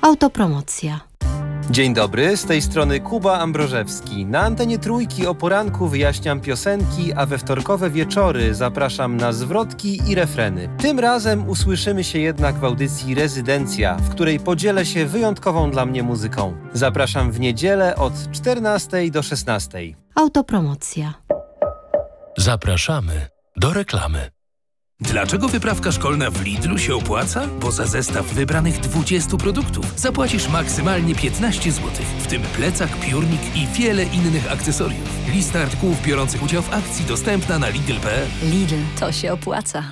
Autopromocja. Dzień dobry, z tej strony Kuba Ambrożewski. Na antenie Trójki o poranku wyjaśniam piosenki, a we wtorkowe wieczory zapraszam na zwrotki i refreny. Tym razem usłyszymy się jednak w audycji Rezydencja, w której podzielę się wyjątkową dla mnie muzyką. Zapraszam w niedzielę od 14 do 16. Autopromocja. Zapraszamy do reklamy. Dlaczego wyprawka szkolna w Lidlu się opłaca? Bo za zestaw wybranych 20 produktów zapłacisz maksymalnie 15 zł, w tym plecak, piórnik i wiele innych akcesoriów. Lista artykułów biorących udział w akcji dostępna na Lidl.pl. Lidl, to się opłaca.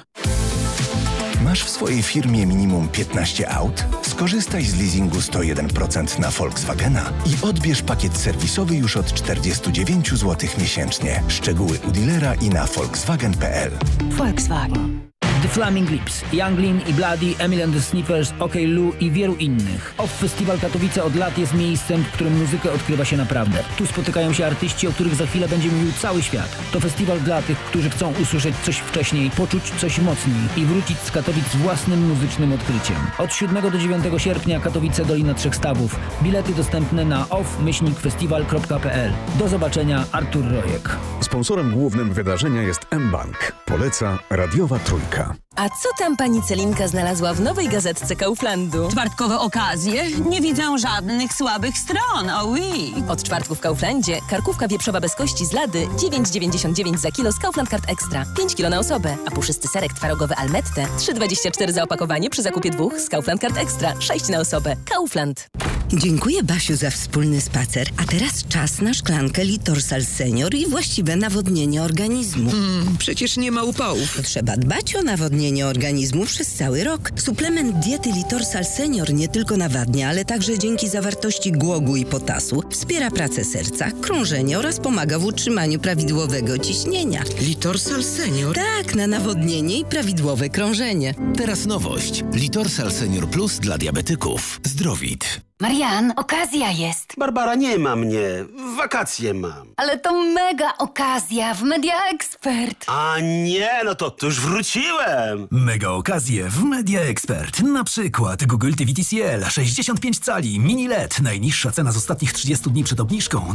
Masz w swojej firmie minimum 15 aut? Skorzystaj z leasingu 101% na Volkswagena i odbierz pakiet serwisowy już od 49 zł miesięcznie. Szczegóły u dealera i na volkswagen.pl. Volkswagen. The Flaming Lips, Younglin i Bloody, Emily and the Sniffers, OK Lou i wielu innych. OFF Festiwal Katowice od lat jest miejscem, w którym muzykę odkrywa się naprawdę. Tu spotykają się artyści, o których za chwilę będzie mówił cały świat. To festiwal dla tych, którzy chcą usłyszeć coś wcześniej, poczuć coś mocniej i wrócić z Katowic z własnym muzycznym odkryciem. Od 7 do 9 sierpnia Katowice Dolina Trzech Stawów. Bilety dostępne na off-festiwal.pl. Do zobaczenia, Artur Rojek. Sponsorem głównym wydarzenia jest mBank. Poleca Radiowa Trójka. A co tam pani Celinka znalazła w nowej gazetce Kauflandu? Czwartkowe okazje? Nie widzę żadnych słabych stron, oui. Od czwartku w Kauflandzie karkówka wieprzowa bez kości z lady 9,99 za kilo z Kaufland Card Extra. 5 kilo na osobę. A puszysty serek twarogowy Almette 3,24 za opakowanie przy zakupie 2 z Kaufland Card Extra. 6 na osobę. Kaufland. Dziękuję, Basiu, za wspólny spacer. A teraz czas na szklankę Litorsal Senior i właściwe nawodnienie organizmu. Przecież nie ma upałów. Trzeba dbać o nawodnienie organizmu przez cały rok. Suplement diety Litorsal Senior nie tylko nawadnia, ale także dzięki zawartości głogu i potasu wspiera pracę serca, krążenie oraz pomaga w utrzymaniu prawidłowego ciśnienia. Litorsal Senior? Tak, na nawodnienie i prawidłowe krążenie. Teraz nowość. Litorsal Senior Plus dla diabetyków. Zdrowit. Marian, okazja jest. Barbara, nie ma mnie. Wakacje mam. Ale to mega okazja w Media Expert. A nie, no to już wróciłem. Mega okazje w Media Expert. Na przykład Google TV TCL 65 cali mini LED. Najniższa cena z ostatnich 30 dni przed obniżką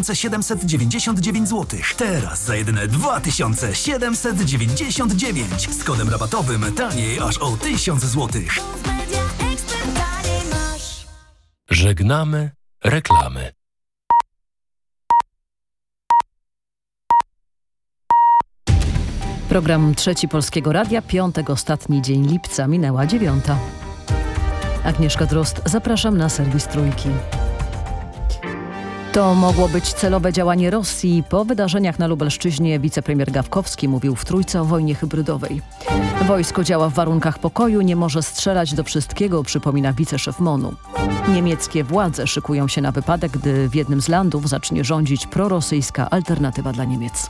3799 zł. Teraz za jedyne 2799. Z kodem rabatowym taniej aż o 1000 zł. Żegnamy reklamy. Program Trzeci Polskiego Radia, piątek, ostatni dzień lipca, minęła 9. Agnieszka Drozd, zapraszam na serwis Trójki. To mogło być celowe działanie Rosji. Po wydarzeniach na Lubelszczyźnie wicepremier Gawkowski mówił w Trójce o wojnie hybrydowej. Wojsko działa w warunkach pokoju, nie może strzelać do wszystkiego, przypomina wiceszef MON-u. Niemieckie władze szykują się na wypadek, gdy w jednym z landów zacznie rządzić prorosyjska alternatywa dla Niemiec.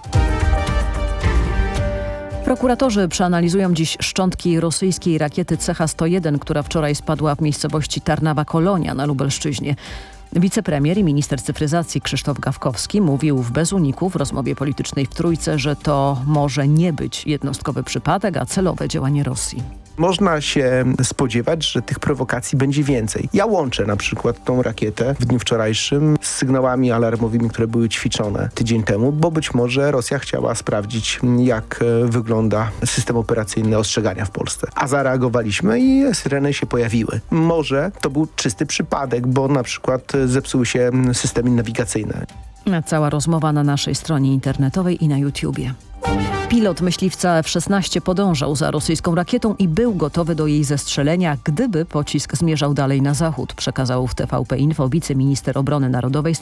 Prokuratorzy przeanalizują dziś szczątki rosyjskiej rakiety CH-101, która wczoraj spadła w miejscowości Tarnawa-Kolonia na Lubelszczyźnie. Wicepremier i minister cyfryzacji Krzysztof Gawkowski mówił w Bez Uniku w rozmowie politycznej w Trójce, że to może nie być jednostkowy przypadek, a celowe działanie Rosji. Można się spodziewać, że tych prowokacji będzie więcej. Ja łączę na przykład tą rakietę w dniu wczorajszym z sygnałami alarmowymi, które były ćwiczone tydzień temu, bo być może Rosja chciała sprawdzić, jak wygląda system operacyjny ostrzegania w Polsce. A zareagowaliśmy i syreny się pojawiły. Może to był czysty przypadek, bo na przykład zepsuły się systemy nawigacyjne. Cała rozmowa na naszej stronie internetowej i na YouTubie. Pilot myśliwca F-16 podążał za rosyjską rakietą i był gotowy do jej zestrzelenia, gdyby pocisk zmierzał dalej na zachód, przekazał w TVP Info wiceminister obrony narodowej